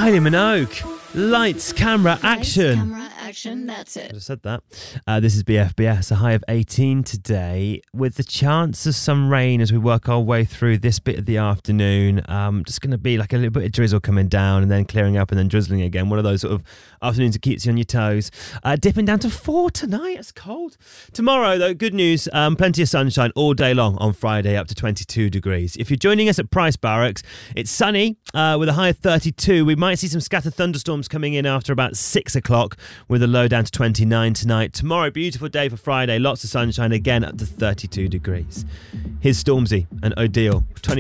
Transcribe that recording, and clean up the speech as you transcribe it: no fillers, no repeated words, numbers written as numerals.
Kylie Minogue. Lights, camera, action. Camera, action, that's it. I just said that. This is BFBS, a high of 18 today, with the chance of some rain as we work our way through this bit of the afternoon. Just going to be like a little bit of drizzle coming down and then clearing up and then drizzling again. One of those sort of afternoons that keeps you on your toes. Dipping down to 4 tonight. It's cold. Tomorrow, though, good news. Plenty of sunshine all day long on Friday, up to 22 degrees. If you're joining us at Price Barracks, it's sunny with a high of 32. We might see some scattered thunderstorms coming in after about 6 o'clock with a low down to 29 tonight. Tomorrow, beautiful day for Friday. Lots of sunshine again, up to 32 degrees. Here's Stormzy and Odile.